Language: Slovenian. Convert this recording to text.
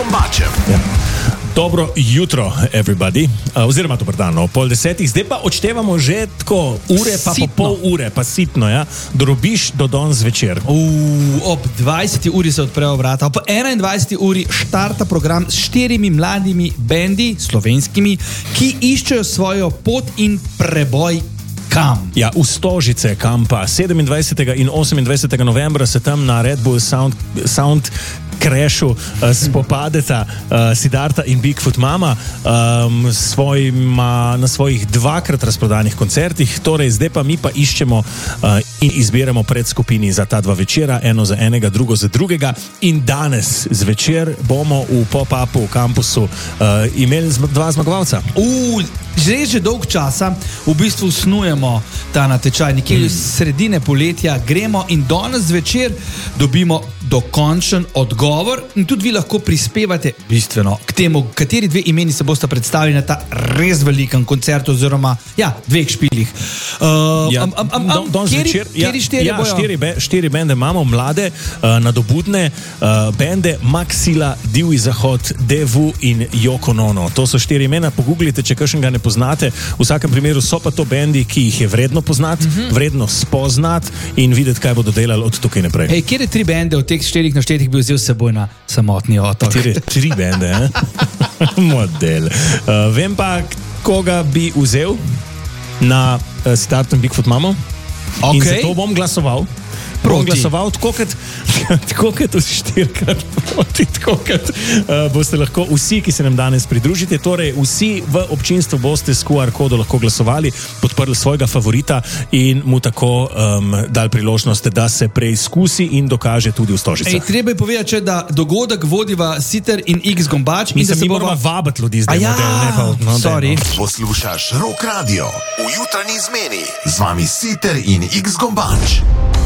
Gombačem. Ja. Dobro jutro, everybody, oziroma dober dan, 9:30, zdaj pa odštevamo že tako ure, pa Sitno. po pol ure, pa sitno, ja, drobiš do danes zvečer. Ob 20. uri se odprejo vrata, ob 21. uri štarta program s 4 mladimi bendi, slovenskimi, ki iščejo svojo pot in preboj. Kam? Ja, v Stožice kampa 27. in 28. novembra se tam na Red Bull Sound Crashu spopadeta Siddharta in Bigfoot Mama na svojih dvakrat razprodanih koncertih. Torej, zdaj pa mi pa iščemo in izbiramo predskupini za ta dva večera, eno za enega, drugo za drugega. In danes zvečer bomo v pop-upu v kampusu imeli dva zmagovalca. Že dolg časa v bistvu snujemo ta natečaj, nekje v sredine poletja gremo in danes zvečer dobimo dokončen odgovor in tudi vi lahko prispevate bistveno k temu, kateri dve imeni se boste predstavili na ta res velikem koncertu oziroma dveh špilih. Štiri bende imamo, mlade, nadobudne bende, Maxila, Divji Zahod, Devu in Yoko Ono. To so 4 imena, pogooglite, če kakšnega ne poznate. V vsakem primeru so pa to bendi, ki jih je vredno poznati, vredno spoznati in videti, kaj bodo delali od tukaj naprej. Hej, kjer je 3 bende od teh 4 naštetih bi vzel s seboj na samotni otok? 3 bende, model. Vem pa, koga bi vzel na Siddharta in Bigfoot Mamo. In zato bom glasoval. Bom glasoval tako kot v 4-krat proti, tako kot boste lahko vsi, ki se nam danes pridružite, torej vsi v občinstvu boste s QR kodo lahko glasovali, podprli svojega favorita in mu tako dali priložnost, da se preizkusi in dokaže tudi v Stožicah. Treba je povedati, da dogodek vodiva Sitter in X Gombač. Mi moramo vabiti ljudi zdaj. Poslušaš Rock Radio v jutranji izmeni. Z vami Sitter in X Gombač.